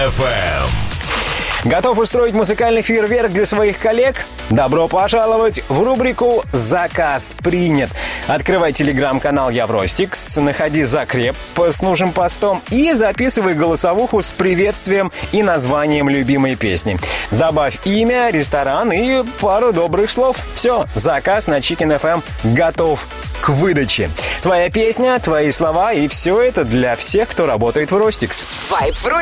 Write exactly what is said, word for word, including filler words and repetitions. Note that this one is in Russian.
эф эм. Готов устроить музыкальный фейерверк для своих коллег? Добро пожаловать в рубрику «Заказ принят». Открывай телеграм-канал Евростикс, находи закреп с нужным постом и записывай голосовуху с приветствием и названием любимой песни. Добавь имя, ресторан и пару добрых слов. Все, заказ на Chicken эф эм готов к выдаче. Твоя песня, твои слова и все это для всех, кто работает в Ростикс. Вайб в